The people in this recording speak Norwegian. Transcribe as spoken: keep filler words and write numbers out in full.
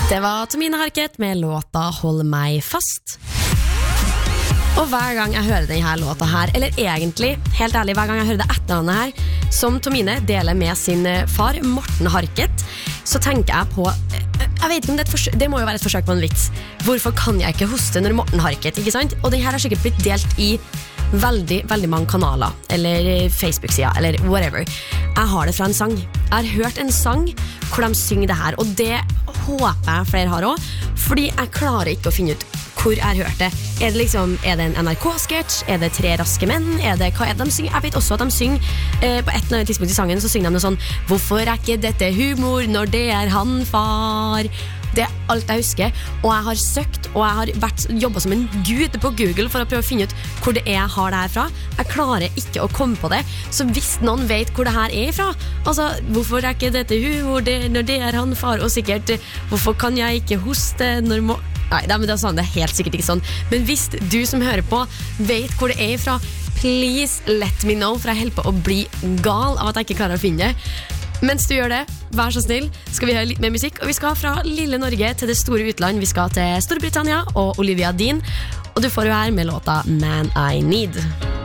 Det var Tomine Harket med låta Hold meg fast. Og hver gang jeg hører denne låta her, eller egentlig, helt ærlig, hver gang jeg hører det etternavnet her, som Tomine deler med sin far, Morten Harket, så tenker jeg på, jeg vet ikke om det er et forsøk, det må jo være et forsøk på en vits. Hvorfor kan jeg ikke hoste når Morten Harket, ikke sant? Og den her har sikkert blitt delt i veldig, veldig mange kanaler, eller Facebook-sider, eller whatever. Jeg har det fra en sang. Jeg har hørt en sang hvor de synger det her, og det håper jeg flere har også, fordi jeg klarer ikke å finne ut hvor jeg har hørt det. Er det liksom, er det en N R K-sketch? Er det Tre raske menn? Er det, hva er det de synger? Jeg vet også at de synger, eh, på et eller annet tidspunkt i sangen, så synger de noe sånn, hvorfor er ikke dette humor når det er han far? Det er alt jeg husker, og jeg har søkt, og jeg har vært, jobbet som en gud på Google for å prøve å finne ut hvor det er jeg har det her fra. Jeg klarer ikke å komme på det, så hvis noen vet hvor det her er fra, altså, hvorfor er ikke dette humor det, når det er han far, og sikkert, hvorfor kan jeg ikke hoste når må... Nei, det er, sånn, det er helt sikkert ikke sånn. Men hvis du som hører på vet hvor det er fra, please let me know, for jeg holder på å bli gal av at jeg ikke klarer å finne det. Mens du gjør det, vær så snill, skal vi høre litt mer musikk, og vi skal fra lille Norge til det store utland. Vi skal til Storbritannia og Olivia Dean, og du får jo her med låta Man I Need.